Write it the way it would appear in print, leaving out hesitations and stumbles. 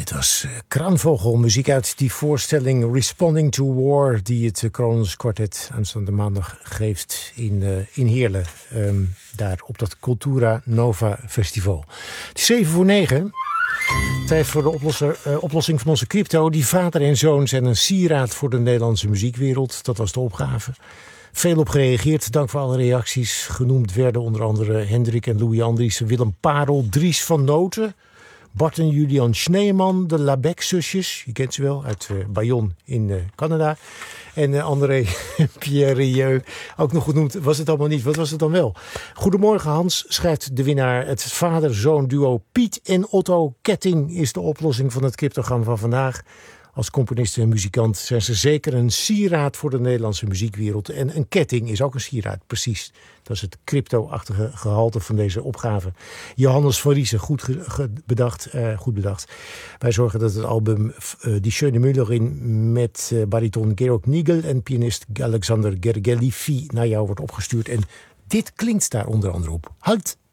Dit was Kraanvogel, muziek uit die voorstelling Responding to War, die het Kronos Quartet aanstaande maandag geeft in Heerlen. Daar op dat Cultura Nova Festival. Het is 7:07. Tijd voor de oplossing van onze crypto. Die vader en zoon zijn een sieraad voor de Nederlandse muziekwereld. Dat was de opgave. Veel op gereageerd, dank voor alle reacties. Genoemd werden onder andere Hendrik en Louis Andriessen, Willem Parel, Dries van Noten, Bart en Julian Schneeman, de Labec-zusjes, je kent ze wel, uit Bayonne in Canada. En André Pierre Rieu, ook nog genoemd, was het allemaal niet, wat was het dan wel? Goedemorgen Hans, schrijft de winnaar. Het vader-zoon duo Piet en Otto Ketting is de oplossing van het cryptogram van vandaag. Als componist en muzikant zijn ze zeker een sieraad voor de Nederlandse muziekwereld. En een ketting is ook een sieraad, precies. Dat is het crypto-achtige gehalte van deze opgave. Johannes van Riesen, goed bedacht. Wij zorgen dat het album Die Schöne Müllerin met bariton Georg Nigel en pianist Alexander Gergelifi naar jou wordt opgestuurd. En dit klinkt daar onder andere op. Halt!